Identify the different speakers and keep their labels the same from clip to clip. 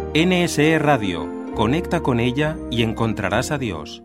Speaker 1: NSE Radio. Conecta con ella y encontrarás a Dios.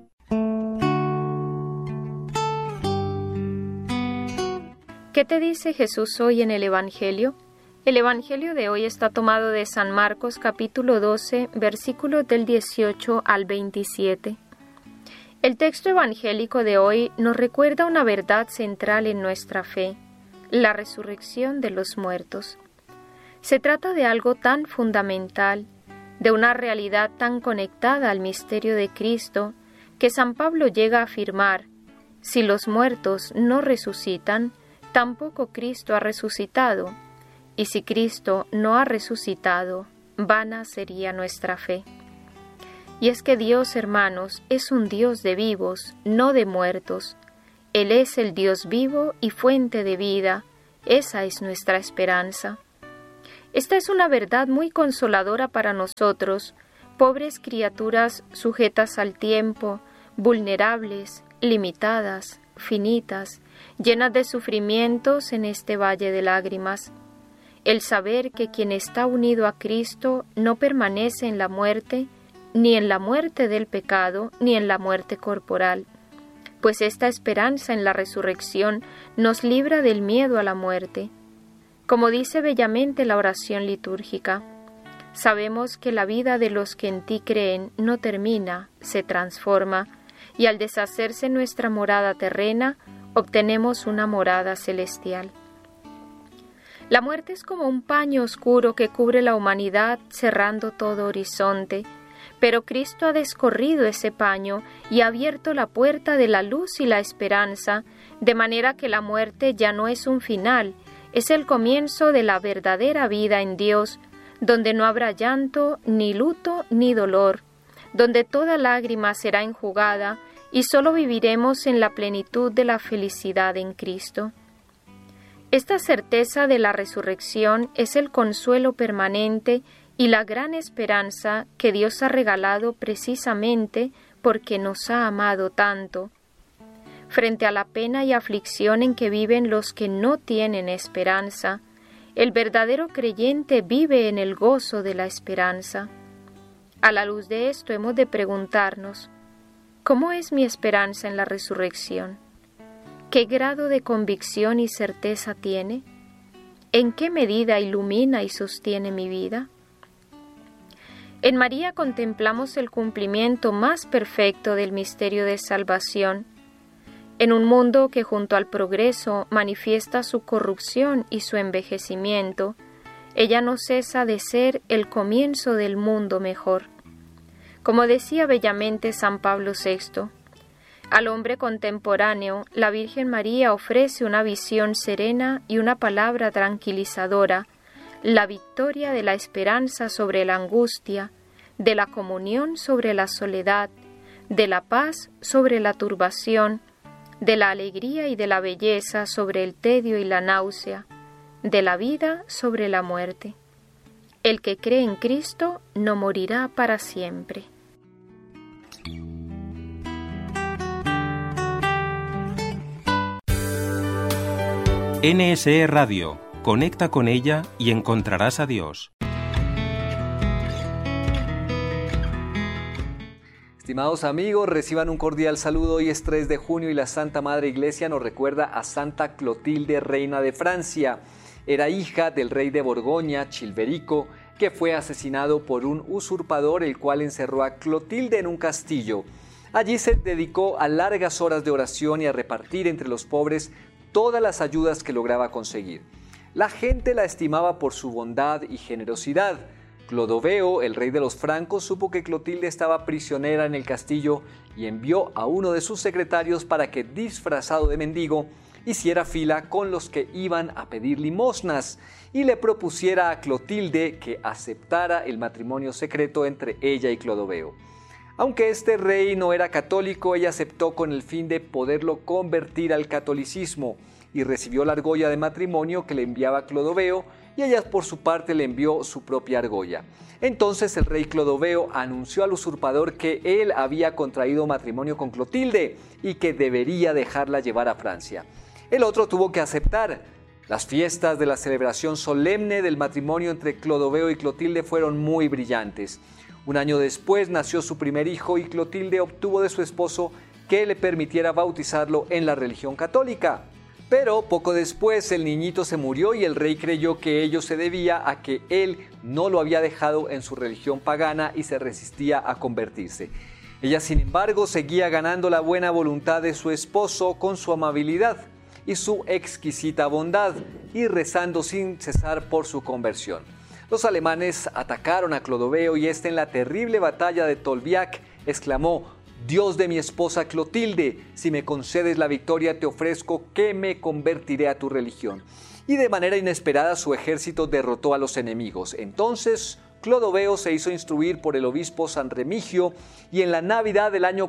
Speaker 2: ¿Qué te dice Jesús hoy en el Evangelio? El Evangelio de hoy está tomado de San Marcos capítulo 12, versículos del 18 al 27. El texto evangélico de hoy nos recuerda una verdad central en nuestra fe, la resurrección de los muertos. Se trata de algo tan fundamental, de una realidad tan conectada al misterio de Cristo, que San Pablo llega a afirmar: si los muertos no resucitan, tampoco Cristo ha resucitado, y si Cristo no ha resucitado, vana sería nuestra fe. Y es que Dios, hermanos, es un Dios de vivos, no de muertos. Él es el Dios vivo y fuente de vida. Esa es nuestra esperanza. Esta es una verdad muy consoladora para nosotros, pobres criaturas sujetas al tiempo, vulnerables, limitadas, finitas, llenas de sufrimientos en este valle de lágrimas. El saber que quien está unido a Cristo no permanece en la muerte, ni en la muerte del pecado, ni en la muerte corporal, pues esta esperanza en la resurrección nos libra del miedo a la muerte. Como dice bellamente la oración litúrgica, sabemos que la vida de los que en ti creen no termina, se transforma, y al deshacerse nuestra morada terrena, obtenemos una morada celestial. La muerte es como un paño oscuro que cubre la humanidad, cerrando todo horizonte, pero Cristo ha descorrido ese paño y ha abierto la puerta de la luz y la esperanza, de manera que la muerte ya no es un final, es el comienzo de la verdadera vida en Dios, donde no habrá llanto, ni luto, ni dolor, donde toda lágrima será enjugada y solo viviremos en la plenitud de la felicidad en Cristo. Esta certeza de la resurrección es el consuelo permanente y la gran esperanza que Dios ha regalado precisamente porque nos ha amado tanto. Frente a la pena y aflicción en que viven los que no tienen esperanza, el verdadero creyente vive en el gozo de la esperanza. A la luz de esto hemos de preguntarnos: ¿cómo es mi esperanza en la resurrección? ¿Qué grado de convicción y certeza tiene? ¿En qué medida ilumina y sostiene mi vida? En María contemplamos el cumplimiento más perfecto del misterio de salvación. En un mundo que junto al progreso manifiesta su corrupción y su envejecimiento, ella no cesa de ser el comienzo del mundo mejor. Como decía bellamente San Pablo VI, al hombre contemporáneo, la Virgen María ofrece una visión serena y una palabra tranquilizadora, la victoria de la esperanza sobre la angustia, de la comunión sobre la soledad, de la paz sobre la turbación, de la alegría y de la belleza sobre el tedio y la náusea, de la vida sobre la muerte. El que cree en Cristo no morirá para siempre.
Speaker 1: NSE Radio. Conecta con ella y encontrarás a Dios.
Speaker 3: Estimados amigos, reciban un cordial saludo. Hoy es 3 de junio y la Santa Madre Iglesia nos recuerda a Santa Clotilde, reina de Francia. Era hija del rey de Borgoña, Chilperico, que fue asesinado por un usurpador, el cual encerró a Clotilde en un castillo. Allí se dedicó a largas horas de oración y a repartir entre los pobres todas las ayudas que lograba conseguir. La gente la estimaba por su bondad y generosidad. Clodoveo, el rey de los francos, supo que Clotilde estaba prisionera en el castillo y envió a uno de sus secretarios para que, disfrazado de mendigo, hiciera fila con los que iban a pedir limosnas y le propusiera a Clotilde que aceptara el matrimonio secreto entre ella y Clodoveo. Aunque este rey no era católico, ella aceptó con el fin de poderlo convertir al catolicismo y recibió la argolla de matrimonio que le enviaba Clodoveo, y ella por su parte le envió su propia argolla. Entonces el rey Clodoveo anunció al usurpador que él había contraído matrimonio con Clotilde y que debería dejarla llevar a Francia. El otro tuvo que aceptar, Las fiestas de la celebración solemne del matrimonio entre Clodoveo y Clotilde fueron muy brillantes. Un año después nació su primer hijo y Clotilde obtuvo de su esposo que le permitiera bautizarlo en la religión católica. Pero poco después el niñito se murió y el rey creyó que ello se debía a que él no lo había dejado en su religión pagana y se resistía a convertirse. Ella, sin embargo, seguía ganando la buena voluntad de su esposo con su amabilidad y su exquisita bondad, y rezando sin cesar por su conversión. Los alemanes atacaron a Clodoveo y en la terrible batalla de Tolbiac exclamó: «Dios de mi esposa Clotilde, si me concedes la victoria te ofrezco que me convertiré a tu religión». Y de manera inesperada su ejército derrotó a los enemigos. Entonces Clodoveo se hizo instruir por el obispo San Remigio y en la Navidad del año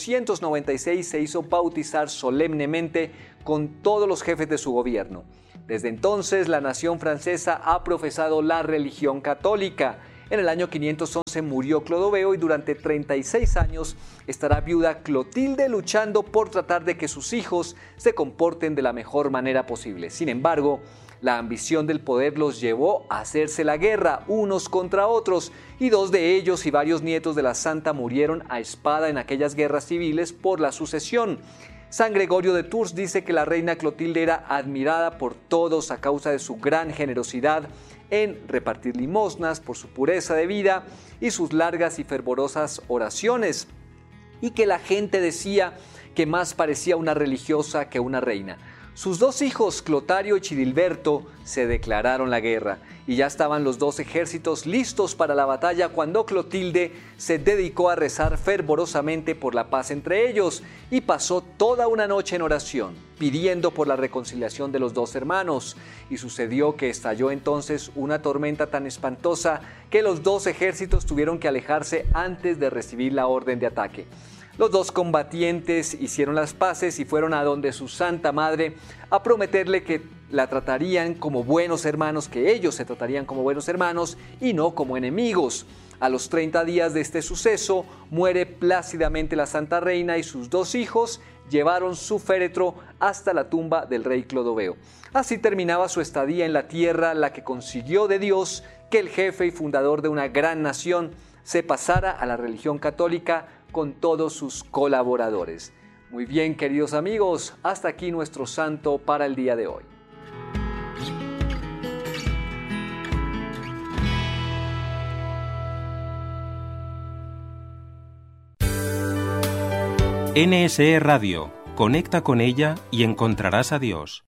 Speaker 3: 496 se hizo bautizar solemnemente con todos los jefes de su gobierno. Desde entonces la nación francesa ha profesado la religión católica. En el año 511 murió Clodoveo y durante 36 años estará viuda Clotilde luchando por tratar de que sus hijos se comporten de la mejor manera posible. Sin embargo, la ambición del poder los llevó a hacerse la guerra unos contra otros y 2 de ellos y varios nietos de la santa murieron a espada en aquellas guerras civiles por la sucesión. San Gregorio de Tours dice que la reina Clotilde era admirada por todos a causa de su gran generosidad en repartir limosnas, por su pureza de vida y sus largas y fervorosas oraciones, y que la gente decía que más parecía una religiosa que una reina. Sus 2 hijos, Clotario y Chidilberto, se declararon la guerra y ya estaban los 2 ejércitos listos para la batalla cuando Clotilde se dedicó a rezar fervorosamente por la paz entre ellos y pasó toda una noche en oración, pidiendo por la reconciliación de los 2 hermanos. Y sucedió que estalló entonces una tormenta tan espantosa que los 2 ejércitos tuvieron que alejarse antes de recibir la orden de ataque. Los 2 combatientes hicieron las paces y fueron a donde su Santa Madre a prometerle que la tratarían como buenos hermanos, que ellos se tratarían como buenos hermanos y no como enemigos. A los 30 días de este suceso, muere plácidamente la Santa Reina y sus 2 hijos llevaron su féretro hasta la tumba del rey Clodoveo. Así terminaba su estadía en la tierra, la que consiguió de Dios que el jefe y fundador de una gran nación se pasara a la religión católica con todos sus colaboradores. Muy bien, queridos amigos, hasta aquí nuestro santo para el día de hoy.
Speaker 1: NSE Radio. Conecta con ella y encontrarás a Dios.